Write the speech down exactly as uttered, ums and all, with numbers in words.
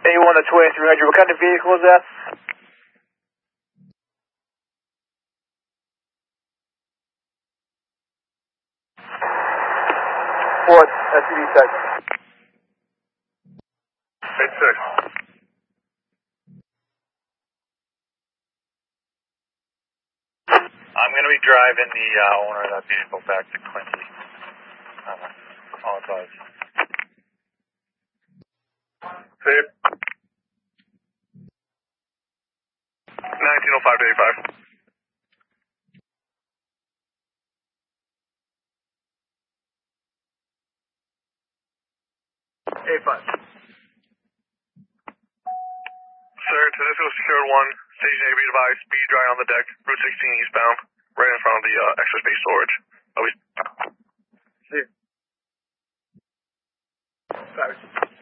A one to twenty-three hundred, what kind of vehicle is that? What? S U V tech. eight six. I'm going to be driving the uh, owner of that vehicle back to Quincy. Uh, all advised. Save. nineteen oh five to eighty-five. eighty-five. Sir, to this is secured one, station A, be advised, speed dry on the deck, Route sixteen eastbound, right in front of the uh, extra space storage. Always. See. Sorry.